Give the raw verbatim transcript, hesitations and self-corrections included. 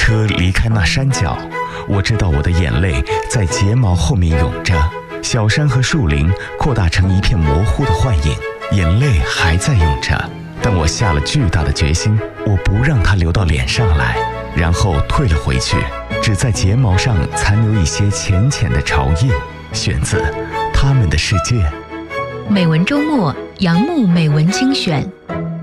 车离开那山脚，我知道我的眼泪在睫毛后面涌着，小山和树林扩大成一片模糊的幻影，眼泪还在涌着，但我下了巨大的决心，我不让它流到脸上来，然后退了回去，只在睫毛上残留一些浅浅的潮印。选自《他们的世界》。 美文周末，杨牧美文精选。